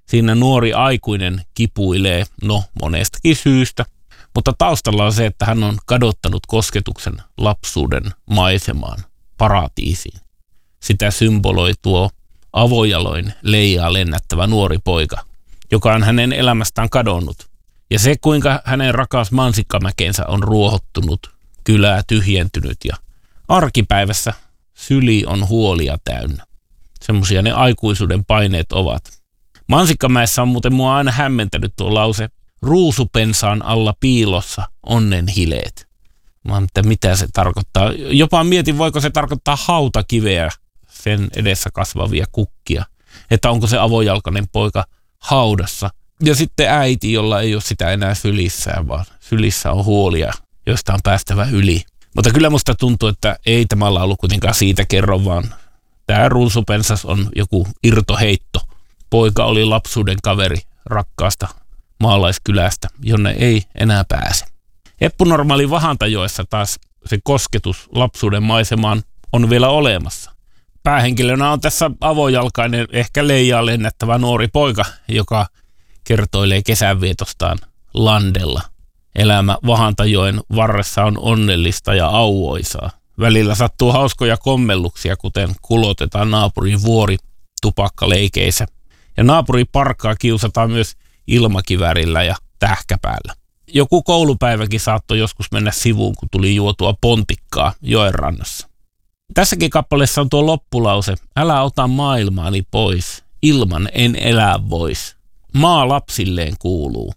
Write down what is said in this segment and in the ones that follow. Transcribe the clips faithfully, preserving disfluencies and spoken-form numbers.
Siinä nuori aikuinen kipuilee, no monestakin syystä, mutta taustalla on se, että hän on kadottanut kosketuksen lapsuuden maisemaan, paratiisiin. Sitä symboloi tuo avojaloin leijaa lennättävä nuori poika, joka on hänen elämästään kadonnut. Ja se, kuinka hänen rakas mansikkamäkensä on ruohottunut, kylää tyhjentynyt ja arkipäivässä syli on huolia täynnä. Semmoisia ne aikuisuuden paineet ovat. Mansikkamäessä on muuten mua aina hämmentänyt tuo lause, ruusupensaan alla piilossa onnen hileet. Mä että mitä se tarkoittaa. Jopa mietin, voiko se tarkoittaa hautakiveä, sen edessä kasvavia kukkia. Että onko se avojalkainen poika haudassa. Ja sitten äiti, jolla ei ole sitä enää sylissään, vaan sylissä on huolia, joista on päästävä yli. Mutta kyllä musta tuntuu, että ei tämä laulu kuitenkaan siitä kerro, vaan tämä ruusupensas on joku irtoheitto. Poika oli lapsuuden kaveri rakkaasta maalaiskylästä, jonne ei enää pääse. Eppunormaalin Vahantajoessa taas se kosketus lapsuuden maisemaan on vielä olemassa. Päähenkilönä on tässä avojalkainen, ehkä leijaa lennättävä nuori poika, joka kertoilee kesänvietostaan landella. Elämä Vahantajoen varressa on onnellista ja auoisaa. Välillä sattuu hauskoja kommelluksia, kuten kulotetaan naapurin vuori tupakkaleikeissä. Ja naapuri parkkaa kiusataan myös ilmakivärillä ja tähkäpäällä. Joku koulupäiväkin saattoi joskus mennä sivuun, kun tuli juotua pontikkaa joen rannassa. Tässäkin kappaleessa on tuo loppulause, älä ota maailmaani pois, ilman en elää vois. Maa lapsilleen kuuluu.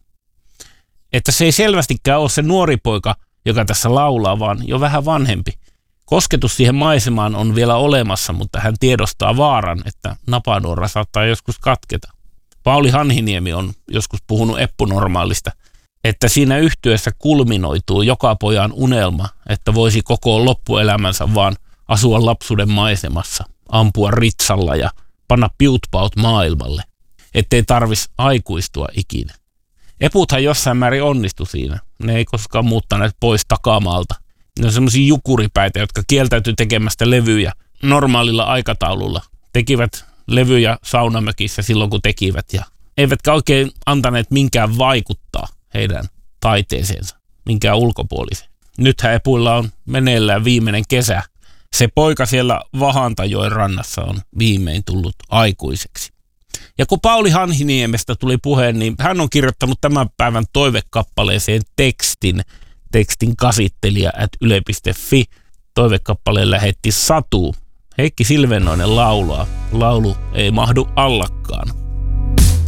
Että se ei selvästikään ole se nuori poika, joka tässä laulaa, vaan jo vähän vanhempi. Kosketus siihen maisemaan on vielä olemassa, mutta hän tiedostaa vaaran, että napanuora saattaa joskus katketa. Pauli Hanhiniemi on joskus puhunut eppunormaalista, että siinä yhtyessä kulminoituu joka pojan unelma, että voisi koko loppuelämänsä vaan asua lapsuuden maisemassa, ampua ritsalla ja panna piutpaut maailmalle, ettei tarvitsisi aikuistua ikinä. Eputhan jossain määrin onnistu siinä. Ne ei koskaan muuttaneet pois takamaalta. Ne on semmoisia jukuripäitä, jotka kieltäytyi tekemästä levyjä normaalilla aikataululla. Tekivät levyjä saunamökissä silloin, kun tekivät, ja eivätkä oikein antaneet minkään vaikuttaa heidän taiteeseensa, minkään ulkopuolisen. Nythän Epuilla on meneillään viimeinen kesä. Se poika siellä Vahantajoen rannassa on viimein tullut aikuiseksi. Ja kun Pauli Hanhiniemestä tuli puheen, niin hän on kirjoittanut tämän päivän toivekappaleeseen tekstin, tekstin kasittelija at yle piste fi. Toivekappaleen lähetti Satu. Heikki Silvennoinen laulaa. Laulu ei mahdu allakkaan.